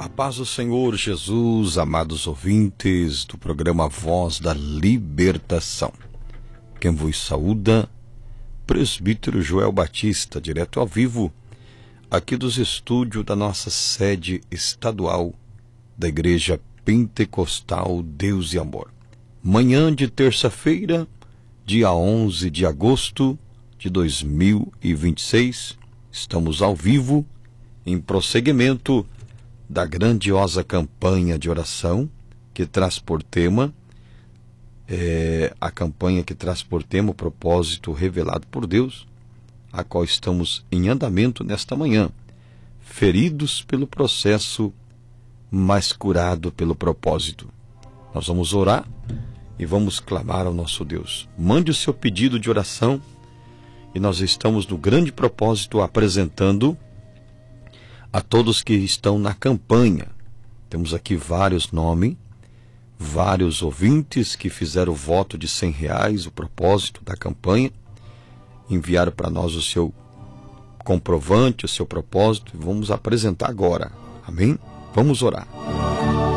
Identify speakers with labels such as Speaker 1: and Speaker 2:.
Speaker 1: A paz do Senhor Jesus, amados ouvintes do programa Voz da Libertação. Quem vos saúda, presbítero Joel Batista, direto ao vivo, aqui dos estúdios da nossa sede estadual da Igreja Pentecostal Deus e Amor. Manhã de terça-feira, dia 11 de agosto de 2026, estamos ao vivo em prosseguimento da grandiosa campanha de oração que traz por tema, a campanha que traz por tema o propósito revelado por Deus, a qual estamos em andamento nesta manhã, feridos pelo processo, mas curado pelo propósito. Nós vamos orar e vamos clamar ao nosso Deus. Mande o seu pedido de oração e nós estamos no grande propósito apresentando a todos que estão na campanha. Temos aqui vários nomes, vários ouvintes que fizeram o voto de R$100, o propósito da campanha, enviaram para nós o seu comprovante, o seu propósito, e vamos apresentar agora. Amém? Vamos orar.